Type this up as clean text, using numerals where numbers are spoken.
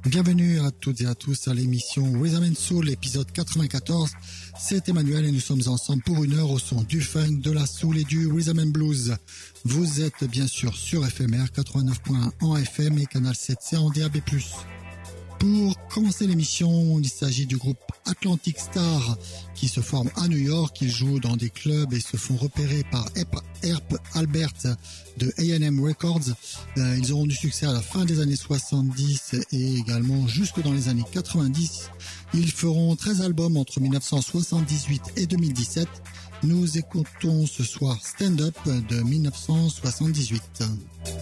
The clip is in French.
Bienvenue à toutes et à tous à l'émission Rhythm and Soul, épisode 94. C'est Emmanuel et nous sommes ensemble pour une heure au son du funk, de la soul et du rhythm and blues. Vous êtes bien sûr sur FMR 89.1 en FM et Canal 7C en DAB+. Pour commencer l'émission, il s'agit du groupe Atlantic Starr qui se forme à New York. Ils jouent dans des clubs et se font repérer par Herb Albert de A&M Records. Ils auront du succès à la fin des années 70 et également jusque dans les années 90. Ils feront 13 albums entre 1978 et 2017. Nous écoutons ce soir Stand Up de 1978.